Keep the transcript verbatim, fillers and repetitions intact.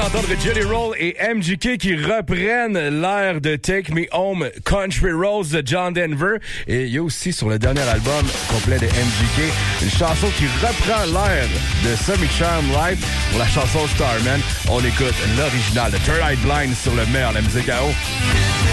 d'entendre Jelly Roll et M G K qui reprennent l'air de Take Me Home Country Roads de John Denver. Et il y a aussi sur le dernier album complet de M G K une chanson qui reprend l'air de Semi Charm Live pour la chanson Starman. On écoute l'original de Third Eye Blind sur le meilleur de la musique à eau.